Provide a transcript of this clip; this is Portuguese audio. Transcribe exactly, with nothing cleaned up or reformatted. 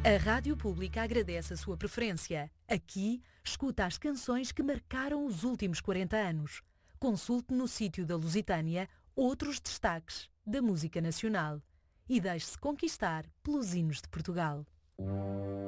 A Rádio Pública agradece a sua preferência. Aqui, escuta as canções que marcaram os últimos quarenta anos. Consulte no sítio da Lusitânia outros destaques da música nacional. E deixe-se conquistar pelos hinos de Portugal.